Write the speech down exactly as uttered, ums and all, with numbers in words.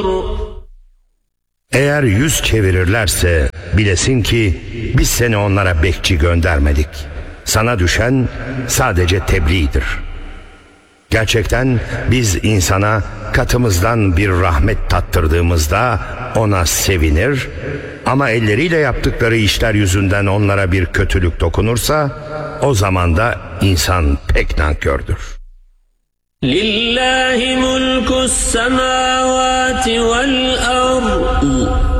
Eğer yüz çevirirlerse bilesin ki biz seni onlara bekçi göndermedik. Sana düşen sadece tebliğdir. Gerçekten biz insana katımızdan bir rahmet tattırdığımızda ona sevinir, ama elleriyle yaptıkları işler yüzünden onlara bir kötülük dokunursa o zaman da insan pek nankördür. Lillahi mulkus semavati vel ard.